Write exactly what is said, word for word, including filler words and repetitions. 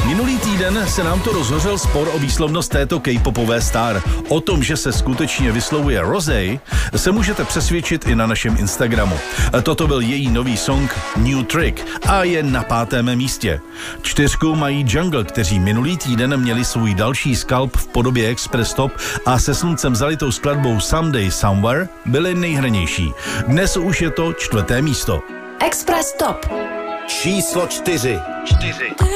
Minulý týden se nám to rozhořel spor o výslovnost této K-popové star. O tom, že se skutečně vyslovuje Rosé, se můžete přesvědčit i na našem Instagramu. Toto byl její nový song New Trick a je na pátém místě. Čtyřku mají Jungle, kteří minulý týden měli svůj další skalp v podobě Express Top a se sluncem zalitou skladbou Someday Somewhere byli nejhrnější. Dnes už je to čtvrté místo. Express Top číslo čtyři. čtyři.